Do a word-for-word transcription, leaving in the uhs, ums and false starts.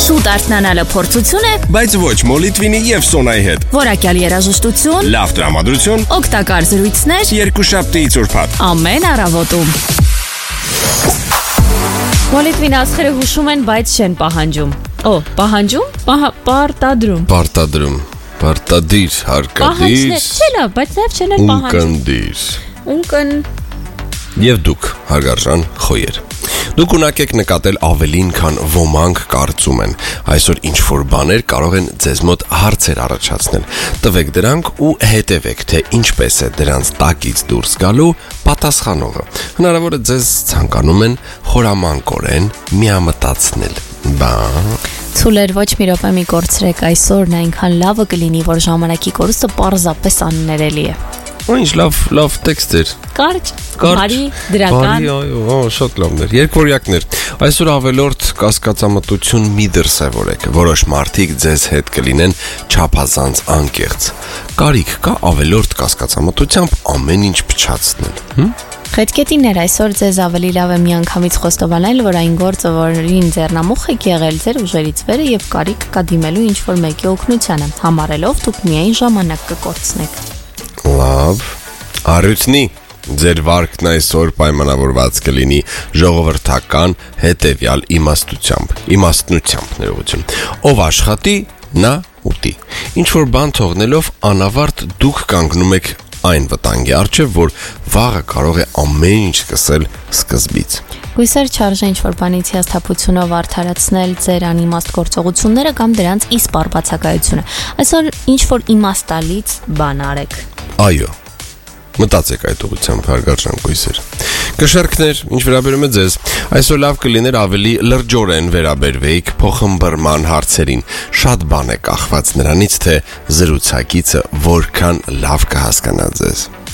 Շուտ արթնանալը փորձություն է, բայց ոչ Մոլիտվինի եւ Սոնայի հետ։ որակյալ երաժշտություն, Լավ տրամադրություն, օգտակար զրույցներ, երկուշաբթիից ուրբաթ։ ամեն առավոտում։ Մոլիտվին աստղերը հուշում են, բայց չեն պահանջում։ Օ, պահանջում, պարտադրում։ Պարտադրում, պարտադիր, հարկադիր, Չէ լավ, բայց նաև չեն էլ պահանջում։ ունկնդիր։ Ունկն Եվ դուք, հարգարժան խոյեր, դուք ունակ եք նկատել ավելին, քան ոմանք կարծում են։ Այսօր ինչ-որ բաներ կարող են ձեզ մոտ հարցեր առաջացնել։ Տվեք դրանք ու հետևեք, թե ինչպես է դրանց տակից դուրս գալու պատասխանողը։ Հնարավոր է ձեզ ցանկանում են խորամանկորեն միամտացնել։ Բա Ցուլեր ոչ մի րոպե մի կորցրեք, այսօրն այնքան լավը կլինի, որ ժամանակի կորուստը պարզապես աններելի է։ Ինչ լավ, լավ տեքստեր։ Կարճ, բարի, դրական։ Բարի, այո, շատ լավներ։ Երկվորյակներ։ Այսօր ավելորդ կասկածամտություն մի դրսևորեք։ Որոշ մարդիկ ձեզ հետ կլինեն չափազանց անկեղծ։ Կարիք կա ավելորդ կասկածամտությամբ ամեն ինչ փչացնել։ Հմ? Խեցկետիներ, այսօր ձեզ ավելի լավ է միանգամից խոստովանել, որ այն գործը, որին ձեռնամուխ եք եղել, ձեր ուժերից վեր է եւ կարիք կա դիմելու ինչ-որ մեկի օգնությանը։ Համարելով դուք միայն ժամանակ կկորցնեք։ Լավ, առյուծնի, ձեր վարկն այսօր պայմանավորված կլինի ժողովրդական հետևյալ իմաստությամբ, իմաստնությամբ ներողություն, ով աշխատի, նա ուտի, ինչ-որ բան թողնելով անավարտ դուք կանգնում եք այն վտանգի առջև, որ վաղը կարող է ամեն ինչ սկսել սկզբից։ Գույսեր չարժե ինչ-որ բանից հիասթափությունով արդարացնել ձեր անիմաստ գործողությունները կամ դրանց իսպառ բացակայությունը։ Այսօր ինչ-որ իմաստալից բան արեք։ Այո, մտածեք այդ ուղղությամբ, հարգարժան գույսեր։ Կշարքներ, ինչ վերաբերում է ձեզ, այսօր լավ կլիներ ավելի լրջորեն վերաբերվեիք փոխհմբռնման հարցերին։ Շատ բան է կախված նրանից, թե զրուցակիցը որքան լավ կհասկանա ձեզ։